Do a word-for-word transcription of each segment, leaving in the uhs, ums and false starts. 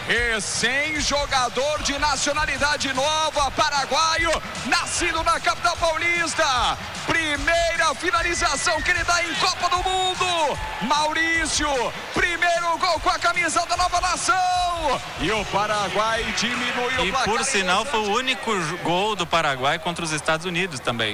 recém-jogador de nacionalidade nova, paraguaio, nascido na capital paulista. Primeira finalização que ele dá em Copa do Mundo. Maurício, primeiro gol com a camisa da nova nação. E o Paraguai diminui o placar. E por sinal foi o único gol do Paraguai contra os Estados Unidos também.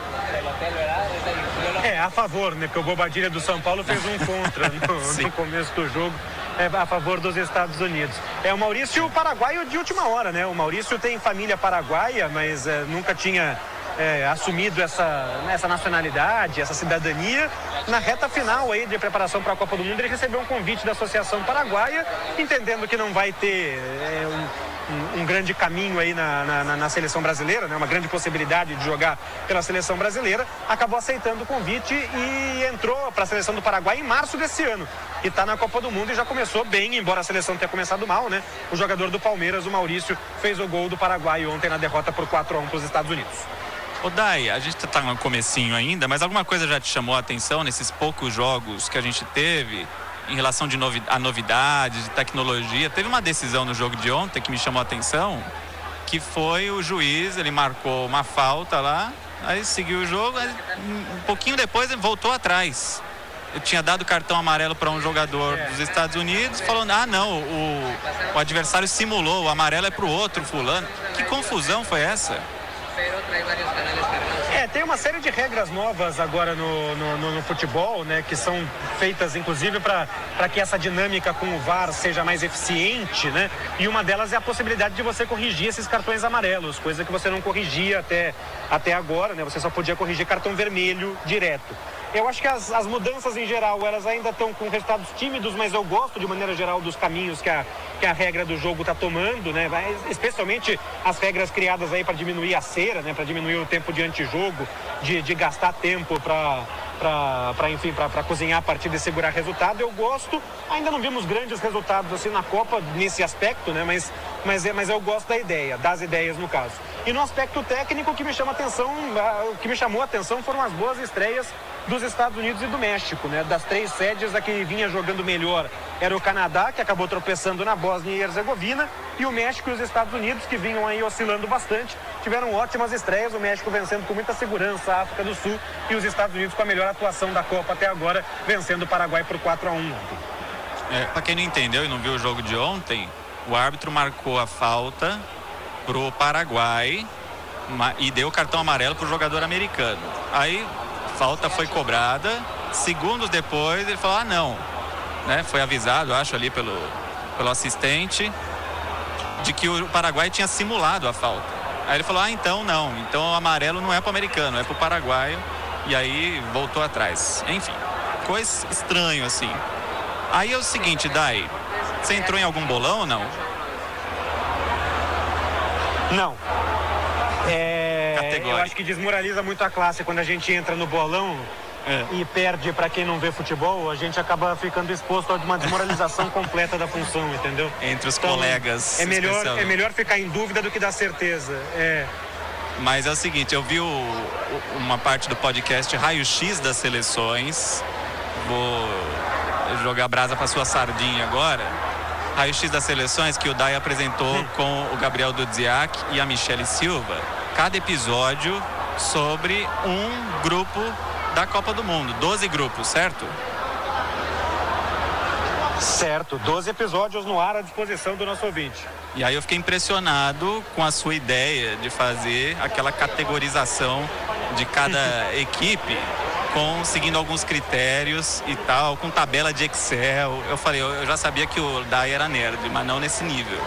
É, a favor, né? Porque o Bobadilha do São Paulo fez um contra no, no começo do jogo. É, a favor dos Estados Unidos. É o Maurício paraguaio de última hora, né? O Maurício tem família paraguaia, mas é, nunca tinha é, assumido essa, essa nacionalidade, essa cidadania. Na reta final aí de preparação para a Copa do Mundo, ele recebeu um convite da Associação Paraguaia, entendendo que não vai ter é, um, um, um grande caminho aí na, na, na seleção brasileira, né? Uma grande possibilidade de jogar pela seleção brasileira, acabou aceitando o convite e entrou para a seleção do Paraguai em março desse ano. E está na Copa do Mundo e já começou bem, embora a seleção tenha começado mal, né? O jogador do Palmeiras, o Maurício, fez o gol do Paraguai ontem na derrota por quatro a um para os Estados Unidos. Ô Dai, a gente tá no comecinho ainda, mas alguma coisa já te chamou a atenção nesses poucos jogos que a gente teve em relação de novi- a novidades, de tecnologia? Teve uma decisão no jogo de ontem que me chamou a atenção, que foi o juiz, ele marcou uma falta lá, aí seguiu o jogo, aí, um pouquinho depois ele voltou atrás. Eu tinha dado cartão amarelo para um jogador dos Estados Unidos, falando, ah não, o, o adversário simulou, o amarelo é pro outro fulano. Que confusão foi essa? É, tem uma série de regras novas agora no, no, no, no futebol, né, que são feitas inclusive para que essa dinâmica com o V A R seja mais eficiente, né? E uma delas é a possibilidade de você corrigir esses cartões amarelos, coisa que você não corrigia até, até agora, né? Você só podia corrigir cartão vermelho direto. Eu acho que as, as mudanças em geral, elas ainda estão com resultados tímidos, mas eu gosto de maneira geral dos caminhos que a, que a regra do jogo está tomando, né? Especialmente as regras criadas aí para diminuir a cera, né? Para diminuir o tempo de antijogo, de, de gastar tempo para para enfim, para cozinhar a partida e segurar resultado. Eu gosto, ainda não vimos grandes resultados assim na Copa nesse aspecto, né? Mas, mas, é, mas eu gosto da ideia, das ideias no caso. E no aspecto técnico, o que me chama atenção, o que me chamou a atenção foram as boas estreias dos Estados Unidos e do México, né? Das três sedes, a que vinha jogando melhor era o Canadá, que acabou tropeçando na Bósnia e Herzegovina, e o México e os Estados Unidos, que vinham aí oscilando bastante, tiveram ótimas estreias, o México vencendo com muita segurança a África do Sul e os Estados Unidos com a melhor atuação da Copa até agora, vencendo o Paraguai por quatro a um ontem. É, para quem não entendeu e não viu o jogo de ontem, o árbitro marcou a falta pro Paraguai e deu o cartão amarelo pro jogador americano. Aí a falta foi cobrada, segundos depois ele falou, ah não, né? Foi avisado, acho ali pelo, pelo assistente, de que o Paraguai tinha simulado a falta. Aí ele falou, ah então não, então o amarelo não é pro americano, é pro paraguaio, e aí voltou atrás. Enfim, coisa estranho assim. Aí é o seguinte, Dai, você entrou em algum bolão ou não? Não. É, eu acho que desmoraliza muito a classe quando a gente entra no bolão é. e perde para quem não vê futebol, a gente acaba ficando exposto a uma desmoralização completa da função, entendeu? Entre os então, colegas. É melhor, é melhor ficar em dúvida do que dar certeza. É. Mas é o seguinte, eu vi o, uma parte do podcast Raio X das Seleções, vou jogar brasa para sua sardinha agora. Raio X das Seleções que o Dai apresentou hum. com o Gabriel Dudziak e a Michele Silva. Cada episódio sobre um grupo da Copa do Mundo. doze grupos, certo? Certo. doze episódios no ar à disposição do nosso ouvinte. E aí eu fiquei impressionado com a sua ideia de fazer aquela categorização de cada equipe, com, seguindo alguns critérios e tal, com tabela de Excel. Eu falei, eu, eu já sabia que o Dai era nerd, mas não nesse nível.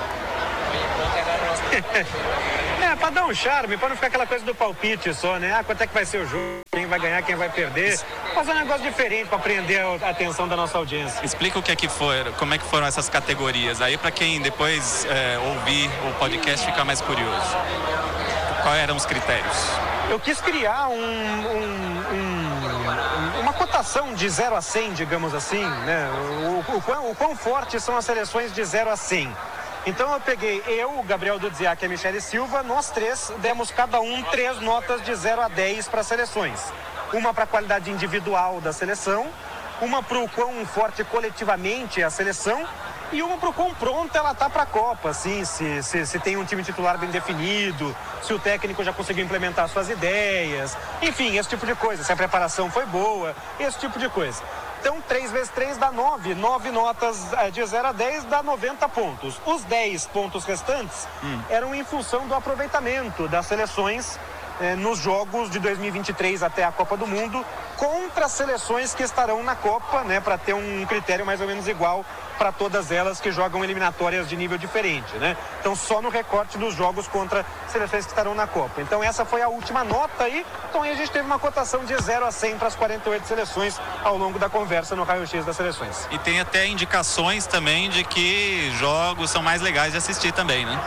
É, pra dar um charme, pra não ficar aquela coisa do palpite só, né? Ah, quanto é que vai ser o jogo, quem vai ganhar, quem vai perder. Fazer um negócio diferente pra prender a atenção da nossa audiência. Explica o que é que foi, como é que foram essas categorias, aí pra quem depois é, ouvir o podcast ficar mais curioso. Quais eram os critérios? Eu quis criar um, um, um, uma cotação de zero a cem, digamos assim, né? O, o, quão, o quão fortes são as seleções de zero a cem. Então eu peguei eu, o Gabriel Dudziak e a Michele Silva, nós três demos cada um três notas de zero a dez para as seleções. Uma para a qualidade individual da seleção, uma para o quão forte coletivamente é a seleção e uma pro quão pronta ela tá para a Copa, assim, se, se, se tem um time titular bem definido, se o técnico já conseguiu implementar suas ideias, enfim, esse tipo de coisa, se a preparação foi boa, esse tipo de coisa. Então, três vezes três dá nove. nove notas de zero a dez dá noventa pontos. Os dez pontos restantes hum. eram em função do aproveitamento das seleções eh, nos jogos de dois mil e vinte e três até a Copa do Mundo contra as seleções que estarão na Copa, né, para ter um critério mais ou menos igual para todas elas que jogam eliminatórias de nível diferente, né? Então, só no recorte dos jogos contra seleções que estarão na Copa. Então, essa foi a última nota aí. Então, aí a gente teve uma cotação de zero a cem para as quarenta e oito seleções ao longo da conversa no raio-x das seleções. E tem até indicações também de que jogos são mais legais de assistir também, né?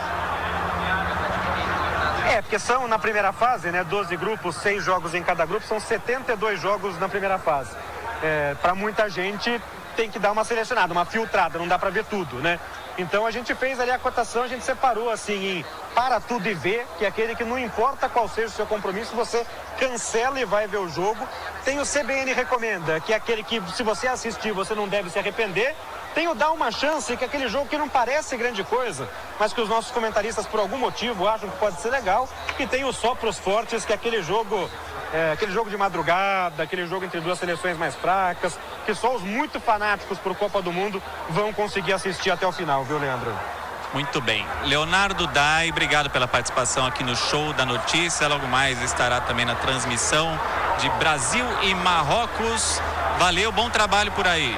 É, porque são na primeira fase, né? doze grupos, seis jogos em cada grupo, são setenta e dois jogos na primeira fase. É, para muita gente tem que dar uma selecionada, uma filtrada, não dá para ver tudo, né? Então a gente fez ali a cotação, a gente separou assim em para tudo e ver, que é aquele que não importa qual seja o seu compromisso, você cancela e vai ver o jogo. Tem o C B N Recomenda, que é aquele que se você assistir você não deve se arrepender. Tem o Dá Uma Chance, que é aquele jogo que não parece grande coisa, mas que os nossos comentaristas por algum motivo acham que pode ser legal. E tem o Só Pros Fortes, que é aquele jogo, é, aquele jogo de madrugada, aquele jogo entre duas seleções mais fracas, que só os muito fanáticos por Copa do Mundo vão conseguir assistir até o final, viu, Leandro? Muito bem. Leonardo Dai, obrigado pela participação aqui no Show da Notícia. Logo mais estará também na transmissão de Brasil e Marrocos. Valeu, bom trabalho por aí.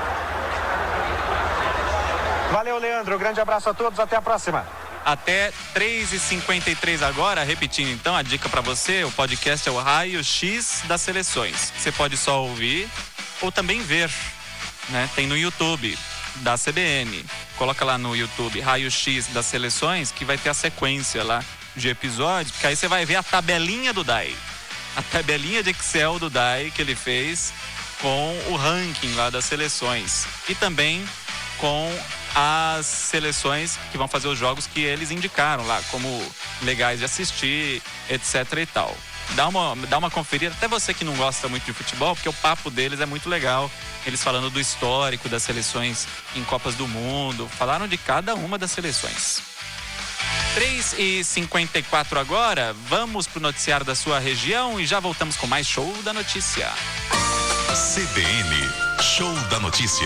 Valeu, Leandro. Grande abraço a todos. Até a próxima. Até três e cinquenta e três agora. Repetindo então a dica para você. O podcast é o Raio-X das Seleções. Você pode só ouvir ou também ver, né? Tem no YouTube da C B N. Coloca lá no YouTube Raio-X das Seleções, que vai ter a sequência lá de episódios, porque aí você vai ver a tabelinha do Dai. A tabelinha de Excel do Dai que ele fez com o ranking lá das seleções. E também com as seleções que vão fazer os jogos que eles indicaram lá, como legais de assistir, etc e tal. Dá uma, dá uma conferida, até você que não gosta muito de futebol, porque o papo deles é muito legal. Eles falando do histórico das seleções em Copas do Mundo, falaram de cada uma das seleções. três e cinquenta e quatro agora, vamos pro noticiário da sua região e já voltamos com mais Show da Notícia. C B N, Show da Notícia.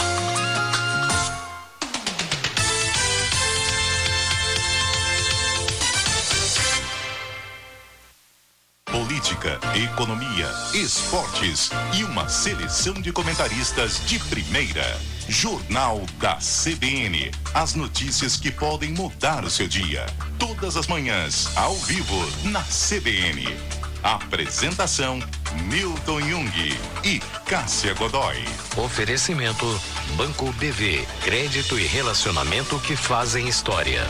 Política, economia, esportes e uma seleção de comentaristas de primeira. Jornal da C B N. As notícias que podem mudar o seu dia. Todas as manhãs, ao vivo, na C B N. Apresentação, Milton Jung e Cássia Godoy. Oferecimento, Banco B V. Crédito e relacionamento que fazem história.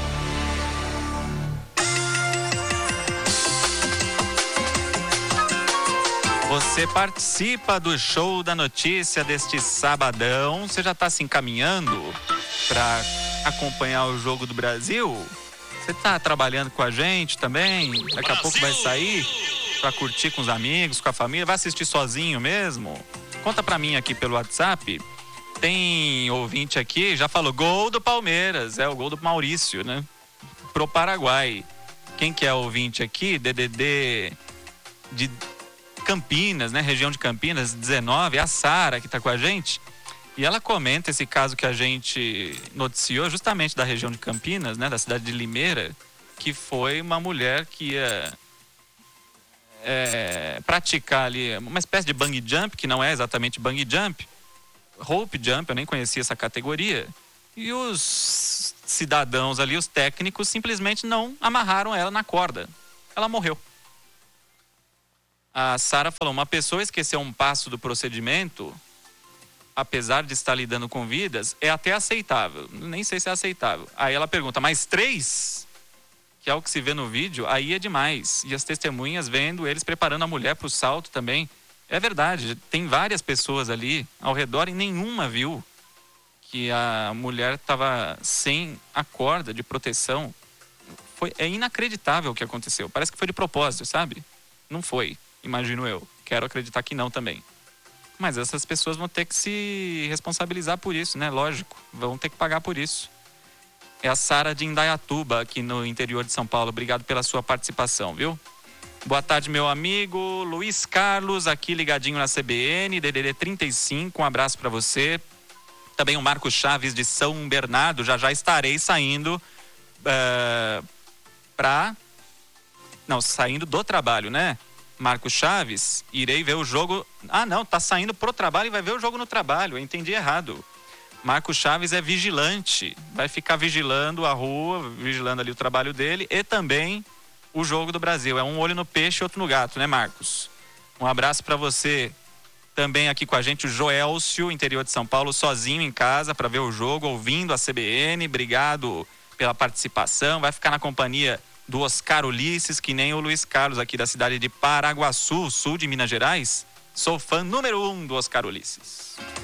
Você participa do Show da Notícia deste sabadão. Você já está se encaminhando para acompanhar o jogo do Brasil? Você está trabalhando com a gente também? Daqui Brasil! A pouco vai sair para curtir com os amigos, com a família? Vai assistir sozinho mesmo? Conta para mim aqui pelo WhatsApp. Tem ouvinte aqui, já falou, gol do Palmeiras. É o gol do Maurício, né? Pro Paraguai. Quem que é o ouvinte aqui? D D D de Campinas, né? Região de Campinas, dezenove, a Sara que tá com a gente. E ela comenta esse caso que a gente noticiou justamente da região de Campinas, né? Da cidade de Limeira, que foi uma mulher que ia é, praticar ali uma espécie de bungee jump, que não é exatamente bungee jump, rope jump, eu nem conhecia essa categoria. E os cidadãos ali, os técnicos, simplesmente não amarraram ela na corda. Ela morreu. A Sara falou, uma pessoa esquecer um passo do procedimento, apesar de estar lidando com vidas, é até aceitável. Nem sei se é aceitável. Aí ela pergunta, mas três? Que é o que se vê no vídeo, aí é demais. E as testemunhas vendo eles preparando a mulher para o salto também. É verdade, tem várias pessoas ali ao redor e nenhuma viu que a mulher estava sem a corda de proteção. Foi, é inacreditável o que aconteceu. Parece que foi de propósito, sabe? Não foi. Imagino eu. Quero acreditar que não também. Mas essas pessoas vão ter que se responsabilizar por isso, né? Lógico, vão ter que pagar por isso. É a Sara de Indaiatuba, aqui no interior de São Paulo. Obrigado pela sua participação, viu? Boa tarde, meu amigo Luiz Carlos, aqui ligadinho na C B N, D D D trinta e cinco, um abraço para você. Também o Marcos Chaves de São Bernardo, já já estarei saindo uh, para... Não, saindo do trabalho, né? Marcos Chaves, irei ver o jogo... Ah, não, tá saindo pro trabalho e vai ver o jogo no trabalho, eu entendi errado. Marcos Chaves é vigilante, vai ficar vigilando a rua, vigilando ali o trabalho dele e também o jogo do Brasil. É um olho no peixe e outro no gato, né, Marcos? Um abraço para você também aqui com a gente, o Joelcio, interior de São Paulo, sozinho em casa para ver o jogo, ouvindo a C B N. Obrigado pela participação, vai ficar na companhia do Oscar Ulisses, que nem o Luiz Carlos aqui da cidade de Paraguaçu, sul de Minas Gerais. Sou fã número um do Oscar Ulisses.